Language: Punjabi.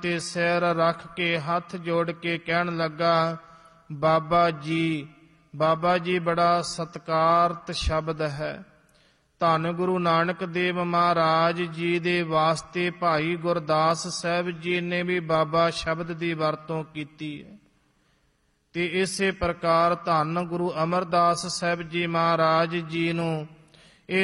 ਤੇ ਸਿਰ ਰੱਖ ਕੇ ਹੱਥ ਜੋੜ ਕੇ ਕਹਿਣ ਲੱਗਾ, ਬਾਬਾ ਜੀ ਬੜਾ ਸਤਿਕਾਰਤ ਸ਼ਬਦ ਹੈ। ਧੰਨ ਗੁਰੂ ਨਾਨਕ ਦੇਵ ਮਹਾਰਾਜ ਜੀ ਦੇ ਵਾਸਤੇ ਭਾਈ ਗੁਰਦਾਸ ਸਾਹਿਬ ਜੀ ਨੇ ਵੀ ਬਾਬਾ ਸ਼ਬਦ ਦੀ ਵਰਤੋਂ ਕੀਤੀ ਹੈ। ਤੇ ਇਸੇ ਪ੍ਰਕਾਰ ਧੰਨ ਗੁਰੂ ਅਮਰਦਾਸ ਸਾਹਿਬ ਜੀ ਮਹਾਰਾਜ ਜੀ ਨੂੰ